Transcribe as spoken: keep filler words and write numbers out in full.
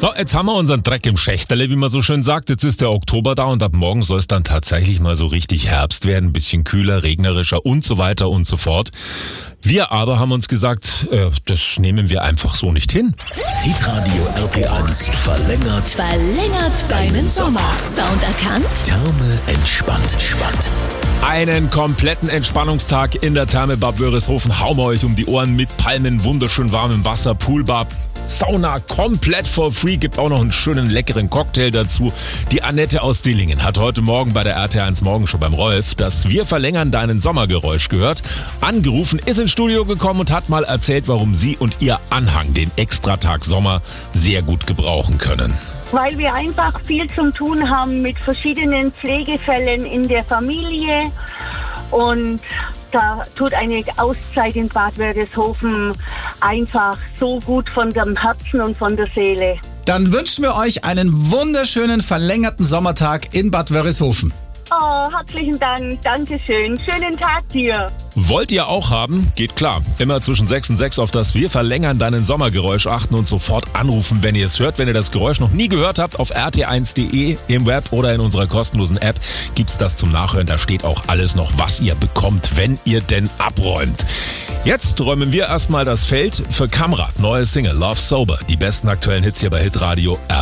So, jetzt haben wir unseren Dreck im Schächterle, wie man so schön sagt. Jetzt ist der Oktober da und ab morgen soll es dann tatsächlich mal so richtig Herbst werden. Ein bisschen kühler, regnerischer und so weiter und so fort. Wir aber haben uns gesagt, äh, das nehmen wir einfach so nicht hin. Hitradio R T eins verlängert Verlängert deinen Sommer. Sound erkannt? Therme entspannt. Spannt. Einen kompletten Entspannungstag in der Therme Bad Wörishofen hauen wir euch um die Ohren mit Palmen, wunderschön warmem Wasser, Poolbar, Sauna komplett for free, gibt auch noch einen schönen leckeren Cocktail dazu. Die Annette aus Dillingen hat heute Morgen bei der R T eins Morgenshow beim Rolf das Wir verlängern deinen Sommergeräusch gehört, angerufen, ist ins Studio gekommen und hat mal erzählt, warum sie und ihr Anhang den Extratag Sommer sehr gut gebrauchen können. Weil wir einfach viel zum tun haben mit verschiedenen Pflegefällen in der Familie und da tut eine Auszeit in Bad Wörishofen einfach so gut von dem Herzen und von der Seele. Dann wünschen wir euch einen wunderschönen verlängerten Sommertag in Bad Wörishofen. Oh, herzlichen Dank, Dankeschön. Schönen Tag dir. Wollt ihr auch haben? Geht klar. Immer zwischen sechs und sechs auf das Wir verlängern deinen Sommergeräusch achten und sofort anrufen, wenn ihr es hört. Wenn ihr das Geräusch noch nie gehört habt, auf r t eins punkt d e im Web oder in unserer kostenlosen App gibt's das zum Nachhören. Da steht auch alles noch, was ihr bekommt, wenn ihr denn abräumt. Jetzt räumen wir erstmal das Feld für Kamrat. Neue Single Love Sober. Die besten aktuellen Hits hier bei Hitradio R T eins.